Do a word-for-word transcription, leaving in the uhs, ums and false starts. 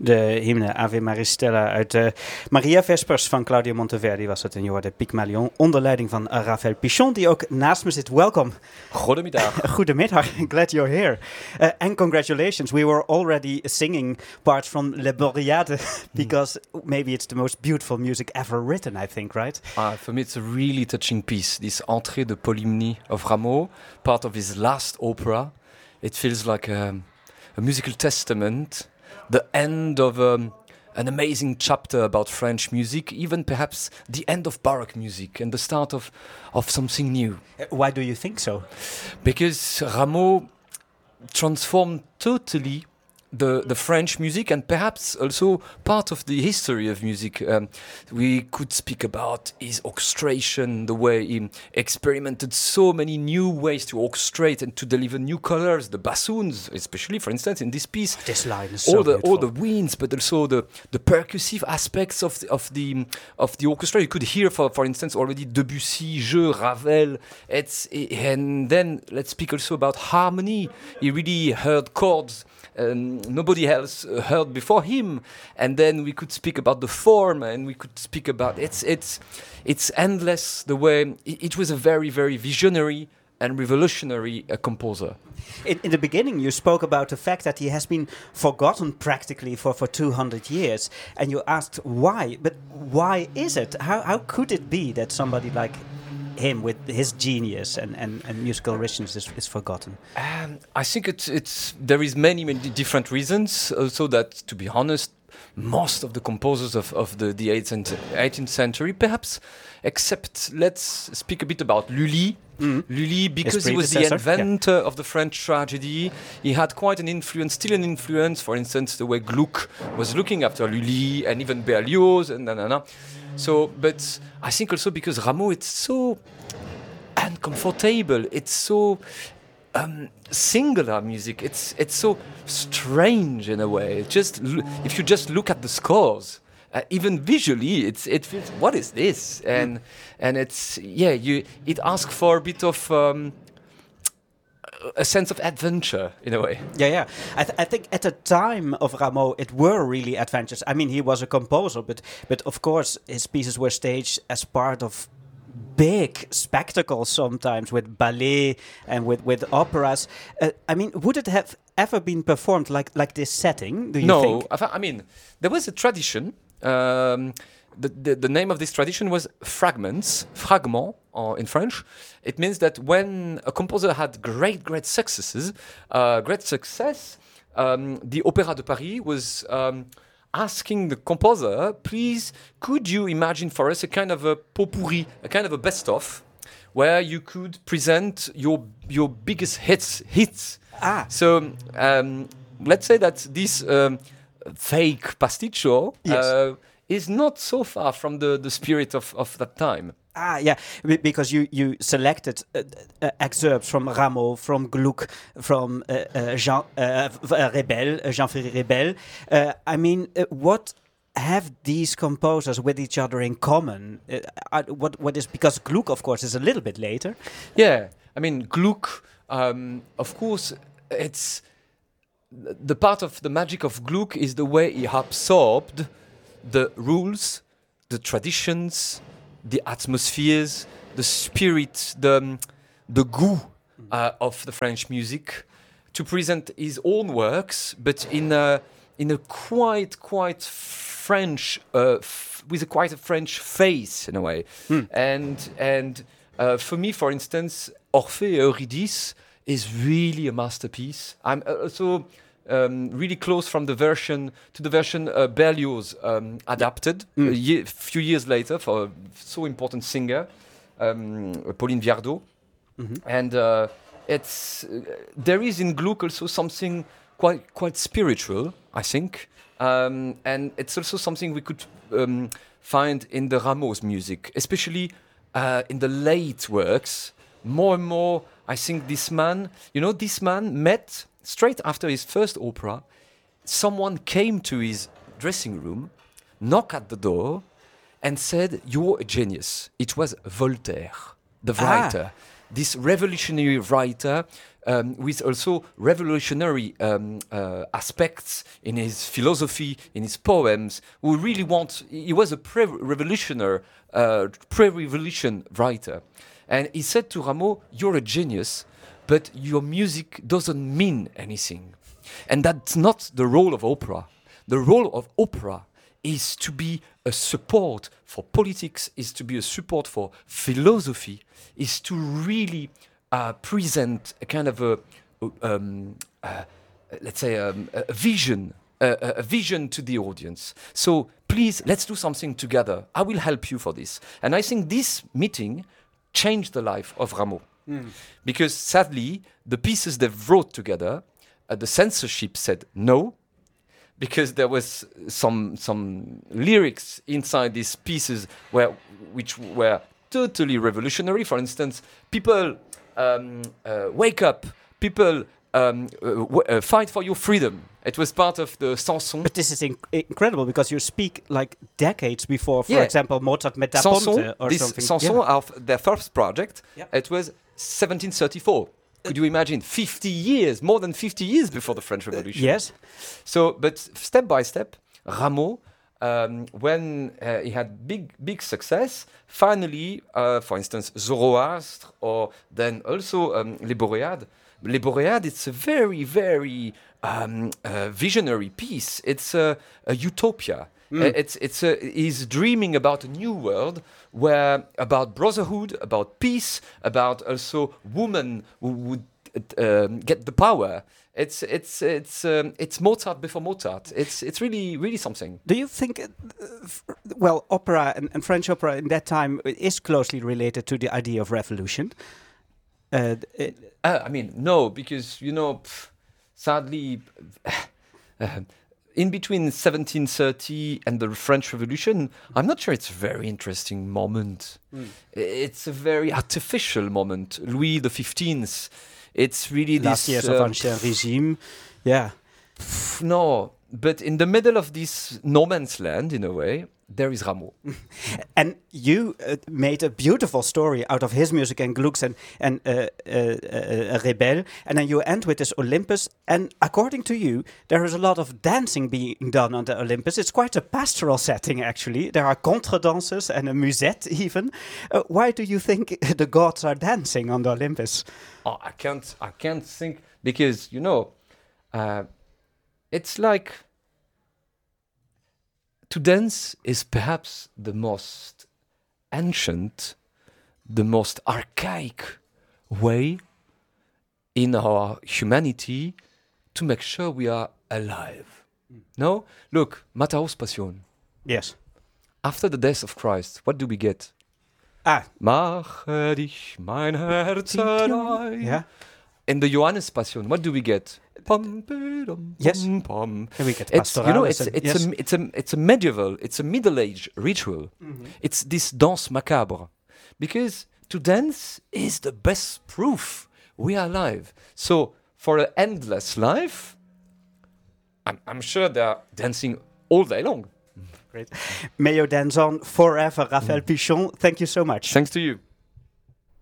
De hymne Ave Maristella uit uh, Maria Vespers van Claudio Monteverdi was het. En je hoorde Pygmalion onder leiding van uh, Raphaël Pichon, die ook naast me zit. Welkom. Goedemiddag. Goedemiddag. Glad you're here. Uh, and congratulations. We were already singing parts from Le Boreade because mm. maybe it's the most beautiful music ever written, I think, right? Uh, for me, it's a really touching piece. This Entrée de Polymnie of Rameau, part of his last opera. It feels like a, a musical testament. The end of um, an amazing chapter about French music, even perhaps the end of Baroque music and the start of, of something new. Uh, why do you think so? Because Rameau transformed totally the, the French music and perhaps also part of the history of music. Um, we could speak about his orchestration, the way he experimented so many new ways to orchestrate and to deliver new colors, the bassoons, especially, for instance, in this piece. This line is all so the beautiful. all the winds, but also the, the percussive aspects of the, of the of the orchestra. You could hear, for for instance, already Debussy, Jeu, Ravel. It's and then let's speak also about harmony. He really heard chords Um, nobody else uh, heard before him, and then we could speak about the form, and we could speak about it's it's it's endless. The way it, it was a very very visionary and revolutionary uh, composer. In, in the beginning, you spoke about the fact that he has been forgotten practically for, for two hundred years, and you asked why. But why is it? How how could it be that somebody like him with his genius and, and, and musical richness is, is forgotten? Um, I think it's it's there is many many different reasons. Also, that to be honest, most of the composers of, of the, the eighteenth century, perhaps, except let's speak a bit about Lully. Mm. Lully, because he was the inventor yeah. of the French tragedy, he had quite an influence, still an influence. For instance, the way Gluck was looking after Lully, and even Berlioz, and na na na. So, but I think also because Rameau, it's so uncomfortable. It's so um, singular music. It's it's so strange in a way. Just l- if you just look at the scores, uh, even visually, it's it feels, what is this? And mm. and it's yeah, you it asks for a bit of. Um, a sense of adventure, in a way. Yeah, yeah. I, th- I think at the time of Rameau, it were really adventures. I mean, he was a composer, but but of course, his pieces were staged as part of big spectacles sometimes with ballet and with, with operas. Uh, I mean, would it have ever been performed like, like this setting, do you no, think? No, I mean, there was a tradition. Um, the, the, the name of this tradition was fragments, fragment uh, in French. It means that when a composer had great, great successes, uh, great success, um, the Opéra de Paris was um, asking the composer, please, could you imagine for us a kind of a potpourri, a kind of a best-of, where you could present your your biggest hits. hits. Ah. So um, let's say that this um, fake pasticcio yes. uh, is not so far from the, the spirit of, of that time. Ah, yeah, B- because you, you selected uh, uh, excerpts from Rameau, from Gluck, from uh, uh, Jean uh, uh, Rebel, uh, Jean-Ferry Rebel. Uh, I mean, uh, what have these composers with each other in common? Uh, uh, what what is because Gluck, of course, is a little bit later. Yeah, I mean Gluck. Um, of course, it's the part of the magic of Gluck is the way he absorbed the rules, the traditions, the atmospheres, the spirit, the the goût uh, of the French music, to present his own works, but in a in a quite quite French uh, f- with a quite a French face in a way. Mm. And and uh, for me, for instance, Orphée et Eurydice is really a masterpiece. I'm also um, really close from the version to the version uh, Berlioz um, adapted mm. a year, few years later for a so important singer, um, Pauline Viardot. Mm-hmm. And uh, it's uh, there is in Gluck also something quite quite spiritual, I think, um, and it's also something we could um, find in the Rameau's music, especially uh, in the late works. More and more, I think this man, you know, this man met straight after his first opera. Someone came to his dressing room, knocked at the door, and said, "You're a genius." It was Voltaire, the writer. Ah. This revolutionary writer, um, with also revolutionary um, uh, aspects in his philosophy, in his poems. Who really want, he was a pre-revolutionary, uh, pre-revolution writer. And he said to Rameau, "You're a genius, but your music doesn't mean anything." And that's not the role of opera. The role of opera is to be a support for politics, is to be a support for philosophy, is to really uh, present a kind of a, um, uh, let's say, um, a vision, a, a vision to the audience. So please, let's do something together. I will help you for this. And I think this meeting changed the life of Rameau. Mm. Because sadly, the pieces they wrote together, uh, the censorship said no, because there was some some lyrics inside these pieces where which were totally revolutionary. For instance, people um, uh, wake up, people um, uh, w- uh, fight for your freedom. It was part of the Sanson. But this is inc- incredible because you speak like decades before, for Yeah. example, Mozart met Da Ponte Sanson, or this something. Sanson, Yeah. of their first project, Yeah. it was seventeen thirty-four. Could you imagine? fifty years, more than fifty years before the French Revolution. Yes. So, but step by step, Rameau, um, when uh, he had big, big success, finally, uh, for instance, Zoroastre, or then also um, Les Boréades. Les Boréades, it's a very, very um, uh, visionary piece. It's a, a utopia. Mm. Uh, It's it's a, he's dreaming about a new world where about brotherhood, about peace, about also women who would uh, um, get the power. It's it's it's um, it's Mozart before Mozart. It's it's really really something. Do you think, uh, f- well, opera and, and French opera in that time is closely related to the idea of revolution? Uh, it, Uh, I mean, no, because you know, pff, sadly. uh, In between seventeen thirty and the French Revolution, I'm not sure it's a very interesting moment. Mm. It's a very artificial moment. Louis the fifteenth, it's really last this... years uh, of Ancien Regime, yeah. pff, no, but in the middle of this no man's land, in a way, there is Rameau. And you uh, made a beautiful story out of his music and Gluck's and, and uh, uh, uh, Rebelle. And then you end with this Olympus. And according to you, there is a lot of dancing being done on the Olympus. It's quite a pastoral setting, actually. There are contredances and a musette, even. Uh, why do you think the gods are dancing on the Olympus? Oh, I can't, I can't think, because, you know, uh, it's like... To dance is perhaps the most ancient, the most archaic way in our humanity to make sure we are alive. Mm. No? Look, Matthäus Passion. Yes. After the death of Christ, what do we get? Ah. Mache dich mein Herz neu. Yeah. In the Johannes Passion, what do we get? Pum, pum, yes. Pum. And we get it's, you know, it's and, it's yes. a it's a it's a medieval, it's a Middle Age ritual. Mm-hmm. It's this danse macabre, because to dance is the best proof we are alive. So for an endless life, I'm I'm sure they are dancing all day long. Great. May you dance on forever, Raphael Pichon. Thank you so much. Thanks to you.